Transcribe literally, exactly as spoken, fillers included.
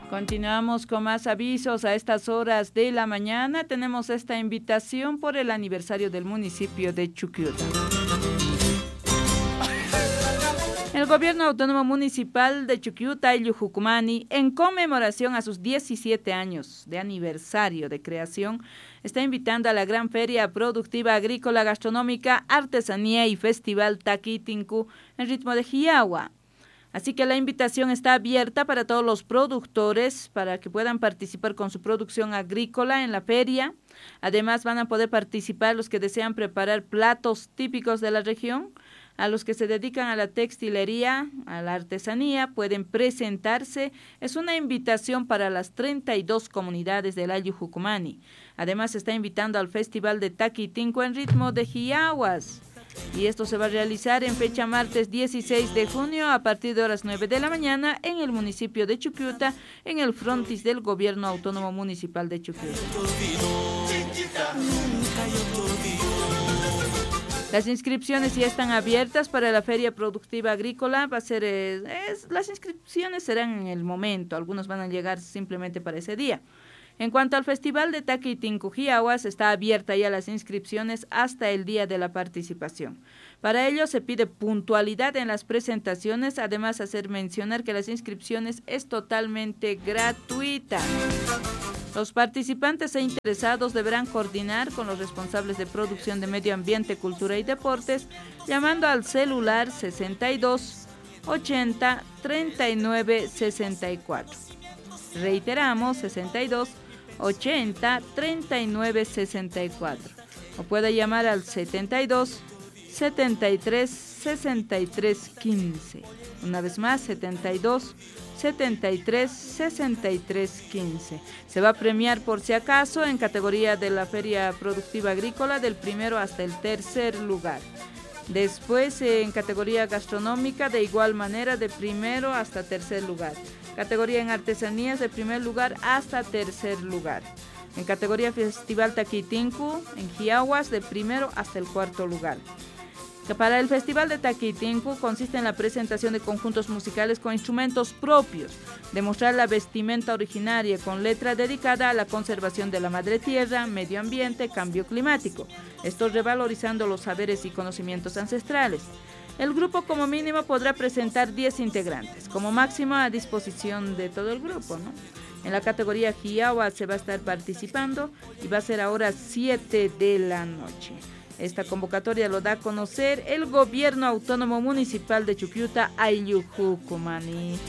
Continuamos con más avisos a estas horas de la mañana. Tenemos esta invitación por el aniversario del municipio de Chuquiuta. El Gobierno Autónomo Municipal de Chuquiuta y Yujucumani, en conmemoración a sus diecisiete años de aniversario de creación, está invitando a la Gran Feria Productiva Agrícola Gastronómica, Artesanía y Festival Taquitincu en ritmo de Jiagua. Así que la invitación está abierta para todos los productores para que puedan participar con su producción agrícola en la feria. Además van a poder participar los que desean preparar platos típicos de la región. A los que se dedican a la textilería, a la artesanía, pueden presentarse. Es una invitación para las treinta y dos comunidades del Ayllu Jucumani. Además, se está invitando al Festival de Taquitincu en ritmo de Jiahuas. Y esto se va a realizar en fecha martes dieciséis de junio a partir de horas nueve de la mañana en el municipio de Chuquiuta, en el frontis del Gobierno Autónomo Municipal de Chuquiuta. Las inscripciones ya están abiertas para la Feria Productiva Agrícola. Va a ser, eh, es, las inscripciones serán en el momento, algunos van a llegar simplemente para ese día. En cuanto al Festival de Taquitincu Jiahuas, está abierta ya las inscripciones hasta el día de la participación. Para ello se pide puntualidad en las presentaciones, además hacer mencionar que las inscripciones es totalmente gratuita. Los participantes e interesados deberán coordinar con los responsables de producción de medio ambiente, cultura y deportes, llamando al celular sesenta y dos ochenta treinta y nueve sesenta y cuatro. Reiteramos, sesenta y dos ochenta treinta y nueve sesenta y cuatro. O puede llamar al setenta y dos setenta y tres sesenta y tres quince. Una vez más, setenta y dos setenta y tres sesenta y tres quince. Se va a premiar por si acaso en categoría de la Feria Productiva Agrícola del primero hasta el tercer lugar. Después en categoría gastronómica de igual manera de primero hasta tercer lugar. Categoría en artesanías de primer lugar hasta tercer lugar. En categoría Festival Taquitincu en Jiahuas de primero hasta el cuarto lugar. Para el Festival de Taquitincu consiste en la presentación de conjuntos musicales con instrumentos propios, demostrar la vestimenta originaria con letra dedicada a la conservación de la madre tierra, medio ambiente, cambio climático, esto revalorizando los saberes y conocimientos ancestrales. El grupo como mínimo podrá presentar diez integrantes, como máximo a disposición de todo el grupo, ¿no? En la categoría Jiagua se va a estar participando y va a ser ahora siete de la noche. Esta convocatoria lo da a conocer el Gobierno Autónomo Municipal de Chuquiuta, Ayllu Jucumani.